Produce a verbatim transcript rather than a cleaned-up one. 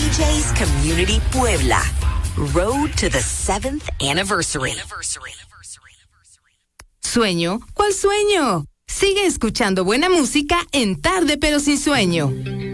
J's Community Puebla. Road to the seventh anniversary. ¿Sueño? ¿Cuál sueño? Sigue escuchando buena música en Tarde pero sin sueño.